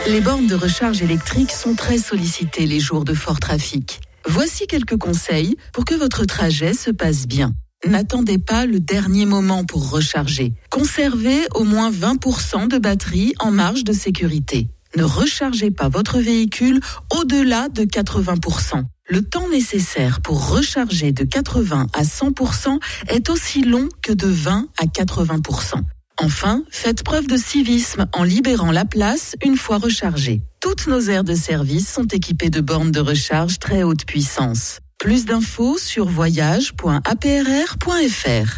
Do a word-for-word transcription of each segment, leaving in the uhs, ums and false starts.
Les bornes de recharge électrique sont très sollicitées les jours de fort trafic. Voici quelques conseils pour que votre trajet se passe bien. N'attendez pas le dernier moment pour recharger. Conservez au moins vingt pour cent de batterie en marge de sécurité. Ne rechargez pas votre véhicule au-delà de quatre-vingts pour cent. Le temps nécessaire pour recharger de quatre-vingts à cent pour cent est aussi long que de vingt à quatre-vingts pour cent. Enfin, faites preuve de civisme en libérant la place une fois rechargée. Toutes nos aires de service sont équipées de bornes de recharge très haute puissance. Plus d'infos sur voyage point a p r r point f r.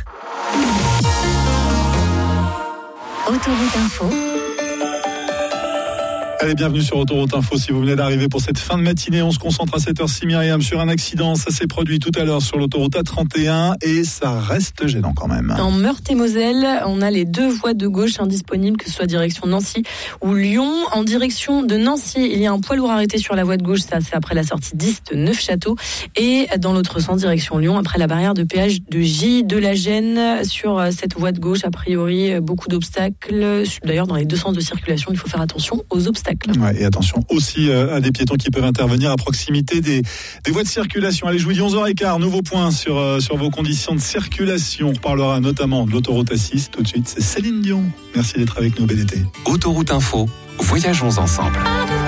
Autoroute Info. Allez, bienvenue sur Autoroute Info. Si vous venez d'arriver pour cette fin de matinée, on se concentre à cette heure-ci, Myriam, sur un accident. Ça s'est produit tout à l'heure sur l'autoroute A trente et un et ça reste gênant quand même. En Meurthe-et-Moselle, on a les deux voies de gauche indisponibles, que ce soit direction Nancy ou Lyon. En direction de Nancy, il y a un poids lourd arrêté sur la voie de gauche. Ça, c'est après la sortie dix de Neufchâteau. Et dans l'autre sens, direction Lyon, après la barrière de péage de J de la Gêne. Sur cette voie de gauche, a priori, beaucoup d'obstacles. D'ailleurs, dans les deux sens de circulation, il faut faire attention aux obstacles. Ouais, et attention aussi euh, à des piétons qui peuvent intervenir à proximité des, des voies de circulation. Allez, je vous dis onze heures quinze, nouveau point sur, euh, sur vos conditions de circulation. On reparlera notamment de l'autoroute A six. Tout de suite, c'est Céline Dion. Merci d'être avec nous, B D T. Autoroute Info, voyageons ensemble.